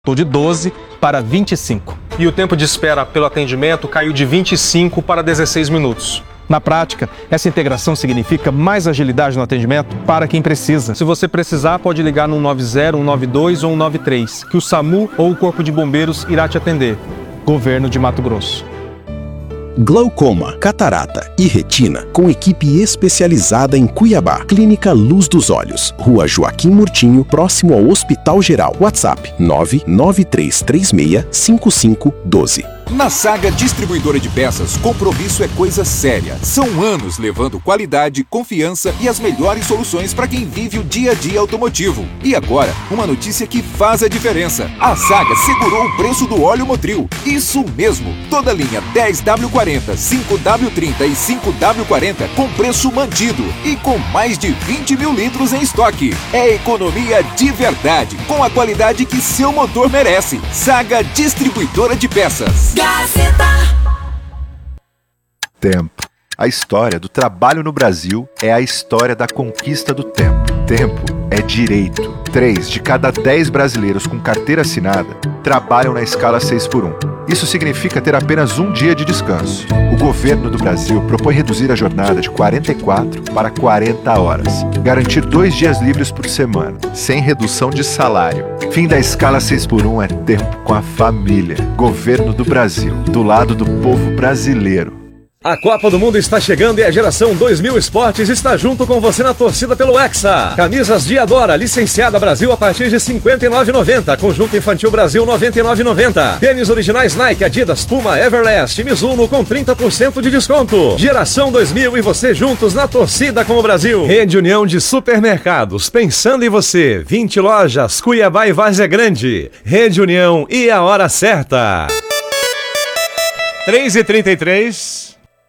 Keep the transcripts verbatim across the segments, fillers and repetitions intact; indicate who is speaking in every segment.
Speaker 1: de doze para vinte e cinco.
Speaker 2: E o tempo de espera pelo atendimento caiu de vinte e cinco para dezesseis minutos.
Speaker 1: Na prática, essa integração significa mais agilidade no atendimento para quem precisa.
Speaker 2: Se você precisar, pode ligar no um nove zero, um nove dois ou um nove três, que o SAMU ou o Corpo de Bombeiros irá te atender.
Speaker 1: Governo de Mato Grosso.
Speaker 3: Glaucoma, catarata e retina, com equipe especializada em Cuiabá. Clínica Luz dos Olhos, Rua Joaquim Murtinho, próximo ao Hospital Geral. WhatsApp nove nove três três seis cinco cinco um dois.
Speaker 4: Na Saga Distribuidora de Peças, compromisso é coisa séria. São anos levando qualidade, confiança e as melhores soluções para quem vive o dia a dia automotivo. E agora, uma notícia que faz a diferença. A Saga segurou o preço do óleo Motril. Isso mesmo! Toda a linha dez W quarenta, cinco W trinta e cinco W quarenta com preço mantido e com mais de vinte mil litros em estoque. É economia de verdade, com a qualidade que seu motor merece. Saga Distribuidora de Peças.
Speaker 5: Gazeta.
Speaker 6: Tempo. A história do trabalho no Brasil é a história da conquista do tempo. Tempo é direito. Três de cada dez brasileiros com carteira assinada trabalham na escala seis por um. Isso significa ter apenas um dia de descanso. O governo do Brasil propõe reduzir a jornada de quarenta e quatro para quarenta horas. Garantir dois dias livres por semana, sem redução de salário. Fim da escala seis por um é tempo com a família. Governo do Brasil, do lado do povo brasileiro.
Speaker 7: A Copa do Mundo está chegando e a Geração dois mil Esportes está junto com você na torcida pelo Hexa. Camisas Diadora, licenciada Brasil a partir de cinquenta e nove reais e noventa centavos. Conjunto Infantil Brasil, noventa e nove reais e noventa centavos. Tênis originais Nike, Adidas, Puma, Everlast e Mizuno com trinta por cento de desconto. Geração dois mil e você juntos na torcida com o Brasil. Rede União de Supermercados, pensando em você. vinte lojas, Cuiabá e Várzea Grande. Rede União e a hora certa. três e trinta e três.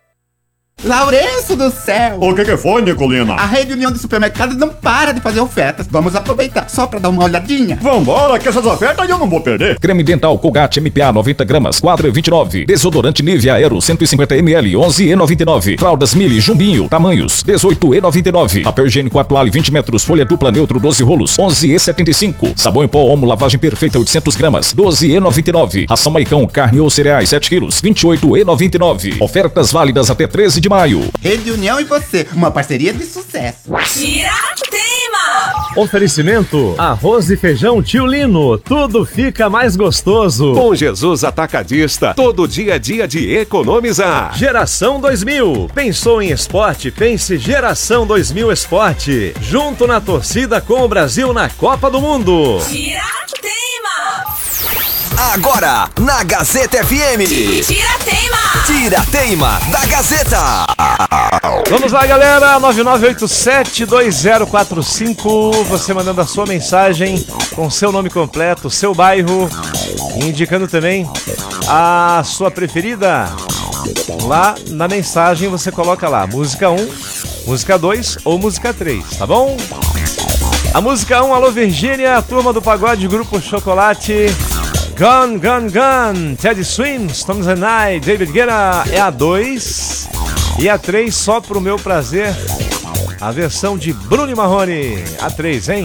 Speaker 8: Lourenço do céu!
Speaker 9: O que que foi, Nicolina?
Speaker 8: A Rede União de Supermercados não para de fazer ofertas. Vamos aproveitar só pra dar uma olhadinha.
Speaker 9: Vambora, que essas ofertas eu não vou perder.
Speaker 10: Creme dental Colgate M P A noventa gramas, quatro reais e vinte e nove centavos. Desodorante Nivea Aero cento e cinquenta mililitros, onze reais e noventa e nove centavos. Fraldas Mili Jumbinho, tamanhos, dezoito reais e noventa e nove centavos. Papel higiênico Atuale vinte metros, folha dupla neutro doze rolos, onze reais e setenta e cinco centavos. Sabão em pó Omo lavagem perfeita oitocentas gramas, doze reais e noventa e nove centavos. Ração Maicão, carne ou cereais sete quilos, vinte e oito reais e noventa e nove centavos. Ofertas válidas até treze de maio.
Speaker 8: Rede União e você, uma parceria de sucesso.
Speaker 5: Tira Teima.
Speaker 7: Oferecimento: arroz e feijão Tio Lino. Tudo fica mais gostoso.
Speaker 11: Com Jesus Atacadista, todo dia a dia de economizar.
Speaker 7: Geração dois mil. Pensou em esporte? Pense Geração dois mil Esporte. Junto na torcida com o Brasil na Copa do Mundo.
Speaker 5: Tira Teima.
Speaker 12: Agora, na Gazeta F M.
Speaker 5: Tira Teima.
Speaker 12: Tira Teima da Gazeta.
Speaker 7: Vamos lá, galera. nove nove oito sete dois zero quatro cinco. Você mandando a sua mensagem com seu nome completo, seu bairro, indicando também a sua preferida. Lá na mensagem você coloca lá música um, música dois ou música três, tá bom? A música um, Alô Virgínia, Turma do Pagode, Grupo Chocolate. Gone, Gone, Gone, Teddy Swims, Tom Zenai, David Guetta é a dois. E a três, Só Pro Meu Prazer, a versão de Bruno e Marrone. A três, hein?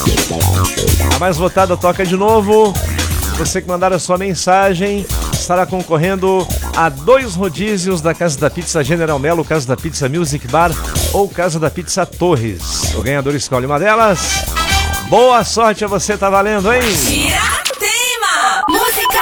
Speaker 7: A mais votada toca de novo. Você que mandar a sua mensagem estará concorrendo a dois rodízios da Casa da Pizza General Melo, Casa da Pizza Music Bar ou Casa da Pizza Torres. O ganhador escolhe uma delas. Boa sorte a você, tá valendo, hein?